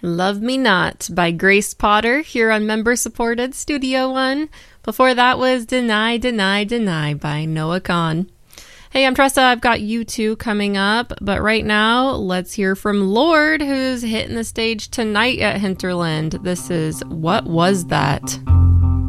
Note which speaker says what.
Speaker 1: Love Me Not by Grace Potter here on member-supported Studio One. Before that was Deny, Deny, Deny by Noah Kahan. Hey, I'm Tressa. I've got U2 coming up, but right now, let's hear from Lorde, who's hitting the stage tonight at Hinterland. This is What Was That?